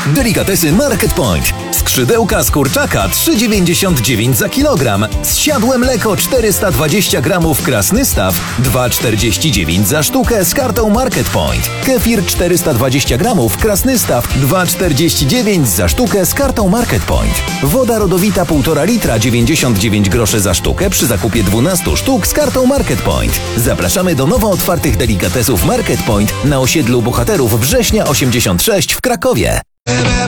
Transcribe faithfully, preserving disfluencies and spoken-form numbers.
Delikatesy Market Point. Skrzydełka z kurczaka trzy dziewięćdziesiąt dziewięć za kilogram. Zsiadłe mleko czterysta dwadzieścia gramów Krasny Staw dwa czterdzieści dziewięć za sztukę z kartą Market Point. Kefir czterysta dwadzieścia gramów Krasny Staw dwa czterdzieści dziewięć za sztukę z kartą Market Point. Woda rodowita półtora litra dziewięćdziesiąt dziewięć groszy za sztukę przy zakupie dwunastu sztuk z kartą Market Point. Zapraszamy do nowo otwartych delikatesów Market Point na osiedlu Bohaterów Września osiemdziesiąt sześć w Krakowie.